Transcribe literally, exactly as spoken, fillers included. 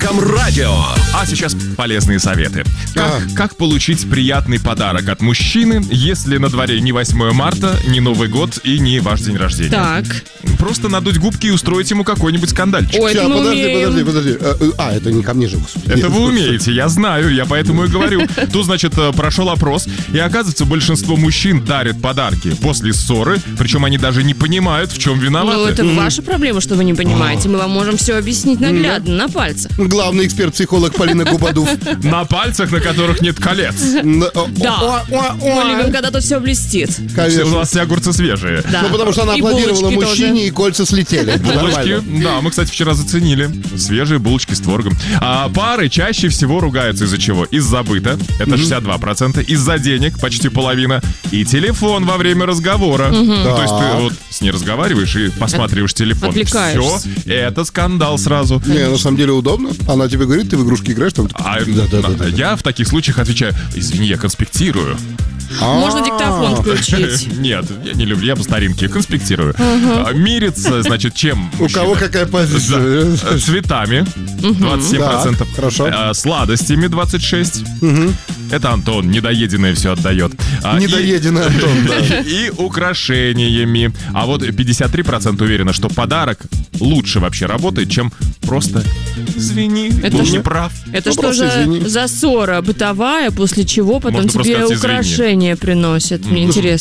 Эльмарком радио. А сейчас полезные советы. Как, Ага. как получить приятный подарок от мужчины, если на дворе не восьмое марта, не Новый год и не ваш день рождения? Так. Просто надуть губки и устроить ему какой-нибудь скандальчик. Ой, это Ща, мы подожди, умеем. подожди, подожди. Э, э, А, это не ко мне же, господи. Это вы умеете, я знаю, я поэтому и говорю. Тут, значит, э, прошел опрос, и оказывается, большинство мужчин дарят подарки после ссоры, причем они даже не понимают, в чем Ну, виноваты. это ваша проблема, что вы не понимаете. Мы вам можем все объяснить наглядно, на пальцах. Главный эксперт-психолог Полина Губадув. На пальцах, на которых нет колец. Н- о- Да. о- о- о- Мы любим, когда тут все блестит. У Конечно. вас все огурцы свежие. Да. Ну, потому что она И аплодировала булочки мужчине, тоже. и кольца слетели. Это Булочки, нормально. да, мы, кстати, вчера заценили. Свежие булочки с творогом. А пары чаще всего ругаются из-за чего? Из-за быта, это шестьдесят два процента, из-за денег, почти половина, и телефон во время разговора. Ну, то есть ты Так. вот с ней разговариваешь и посматриваешь телефон. Отвлекаешься. Все, это скандал сразу. Не, на самом деле удобно. Она тебе говорит, ты в игрушки играешь, там... А Да, да, да, да. я в таких случаях отвечаю: извини, я конспектирую. Можно диктофон включить. Нет, я не люблю, я по старинке конспектирую. А, Мириться, значит, чем? У кого мужчина? какая позиция? Да. Цветами двадцать семь процентов. Да, хорошо. А, Сладостями двадцать шесть процентов. Это Антон, недоеденное все отдает. А, и- Недоеденный Антон, да. И украшениями. А вот пятьдесят три процента уверены, что подарок лучше вообще работает, чем просто «извини, Это был же- неправ». Это Ну, что просто же извини. за ссора бытовая, после чего потом Можно просто тебе сказать «извини». украшения приносят? Мне Слушай,